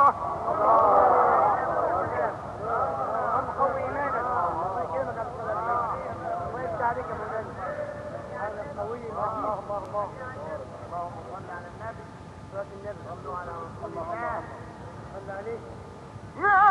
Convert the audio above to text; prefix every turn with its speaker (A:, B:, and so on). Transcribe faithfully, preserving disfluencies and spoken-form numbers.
A: الله. قوي ايمانك. الله يكرمك يا استاذ امين. الله يفتح عليك يا مولانا. هذا قوي الله الله الله. اللهم صل على النبي. صلاه النبي. صلوا على رسول الله. صلى عليه.